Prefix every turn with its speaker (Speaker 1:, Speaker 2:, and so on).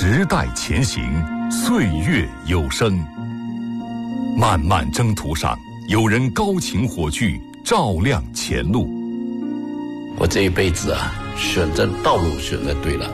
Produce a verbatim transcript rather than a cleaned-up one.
Speaker 1: 时代前行，岁月有声。漫漫征途上，有人高擎火炬，照亮前路。
Speaker 2: 我这一辈子啊，选择道路选择对了。